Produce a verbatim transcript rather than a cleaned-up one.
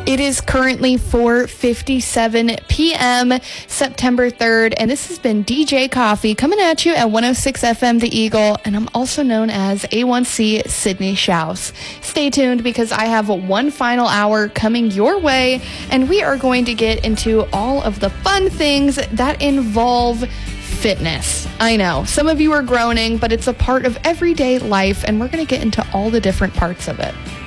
It is currently four fifty-seven p.m., September third, and this has been D J Coffee coming at you at one oh six F M The Eagle, and I'm also known as A one C Sydney Schaus. Stay tuned because I have one final hour coming your way, and we are going to get into all of the fun things that involve fitness. I know, some of you are groaning, but it's a part of everyday life, and we're going to get into all the different parts of it.